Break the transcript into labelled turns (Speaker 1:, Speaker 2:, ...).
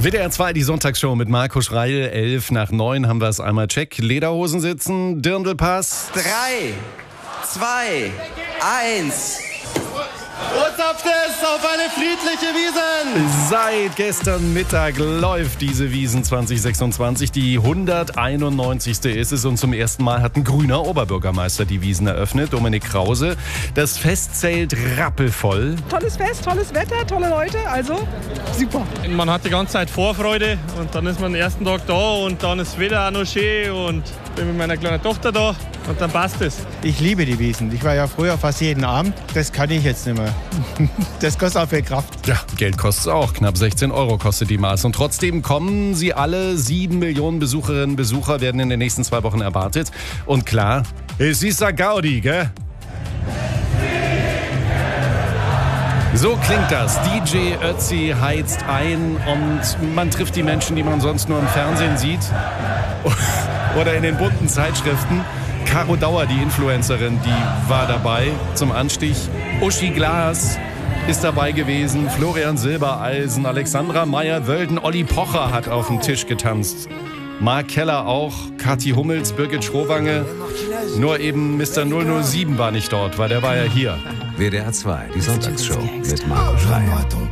Speaker 1: WDR 2, die Sonntagsshow mit Marco Schreil. 11 nach 9 haben wir es einmal. Check. Lederhosen sitzen, Dirndlpass.
Speaker 2: 3, 2, 1.
Speaker 3: Urzapft es auf eine friedliche Wiesn!
Speaker 1: Seit gestern Mittag läuft diese Wiesn 2026. Die 191. ist es und zum ersten Mal hat ein grüner Oberbürgermeister die Wiesn eröffnet, Dominik Krause. Das Festzelt rappelvoll.
Speaker 4: Tolles Fest, tolles Wetter, tolle Leute, also super.
Speaker 5: Man hat die ganze Zeit Vorfreude und dann ist man den ersten Tag da und dann ist das Wetter auch noch schön und bin mit meiner kleinen Tochter da und dann passt es.
Speaker 6: Ich liebe die Wiesn. Ich war ja früher fast jeden Abend. Das kann ich jetzt nicht mehr. Das kostet auch viel Kraft.
Speaker 1: Ja, Geld kostet es auch. Knapp 16 € kostet die Maß. Und trotzdem kommen sie alle. 7 Millionen Besucherinnen und Besucher werden in den nächsten 2 Wochen erwartet. Und klar, es ist ein Gaudi, gell? So klingt das. DJ Ötzi heizt ein und man trifft die Menschen, die man sonst nur im Fernsehen sieht oder in den bunten Zeitschriften. Caro Dauer, die Influencerin, die war dabei zum Anstich. Uschi Glas ist dabei gewesen. Florian Silbereisen, Alexandra Meyer-Wölden, Olli Pocher hat auf dem Tisch getanzt. Mark Keller auch, Kathi Hummels, Birgit Schrowange. Nur eben Mr. 007 war nicht dort, weil der war ja hier.
Speaker 7: WDR 2, die Sonntagsshow mit Marco Schreil.